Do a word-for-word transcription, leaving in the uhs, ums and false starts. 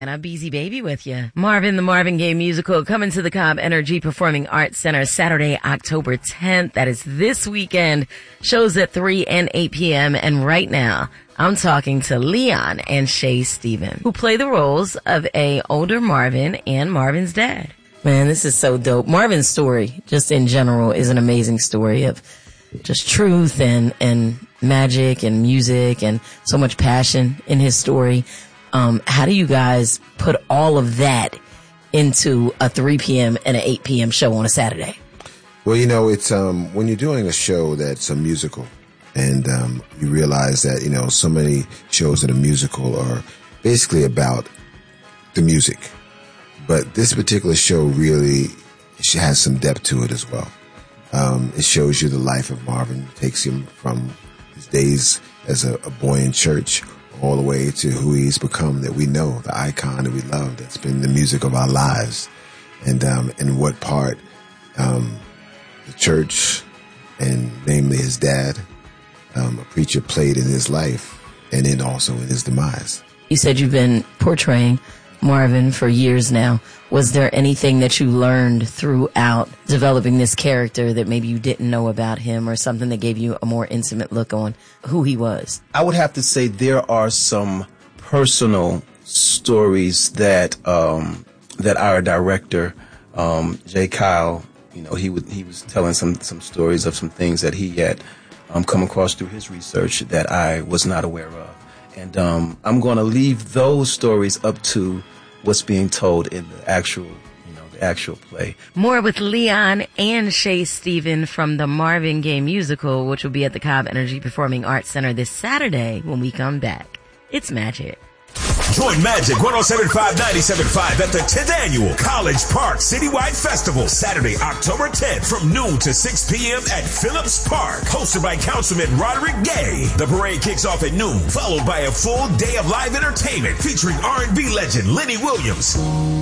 And I'm Beezy Baby with you. Marvin, the Marvin Gaye musical, coming to the Cobb Energy Performing Arts Center Saturday, October tenth. That is this weekend. Shows at three and eight p.m. And right now, I'm talking to Leon and Shay Stephen, who play the roles of a older Marvin and Marvin's dad. Man, this is so dope. Marvin's story, just in general, is an amazing story of just truth and, and magic and music and so much passion in his story. Um, how do you guys put all of that into a three p.m. and an eight p.m. show on a Saturday? Well, you know, it's um, when you're doing a show that's a musical and um, you realize that, you know, so many shows that are musical are basically about the music. But this particular show really has some depth to it as well. Um, it shows you the life of Marvin. It takes him from his days as a, a boy in church all the way to who he's become, that we know, the icon that we love, that's been the music of our lives, and um, and what part um, the church, and namely his dad, um, a preacher, played in his life, and then also in his demise. You said you've been portraying Marvin for years now. Was there anything that you learned throughout developing this character that maybe you didn't know about him, or something that gave you a more intimate look on who he was? I would have to say there are some personal stories that um, that our director, um, Jay Kyle, you know, he would he was telling some some stories of some things that he had um, come across through his research that I was not aware of, and um, I'm going to leave those stories up to what's being told in the actual, you know, the actual play. More with Leon and Shay Stephen from the Marvin Gaye musical, which will be at the Cobb Energy Performing Arts Center this Saturday when we come back. It's magic. Join Magic one oh seven point five, ninety-seven point five at the tenth Annual College Park Citywide Festival, Saturday, October tenth, from noon to six p.m. at Phillips Park. Hosted by Councilman Roderick Gay. The parade kicks off at noon, followed by a full day of live entertainment featuring R and B legend Lenny Williams.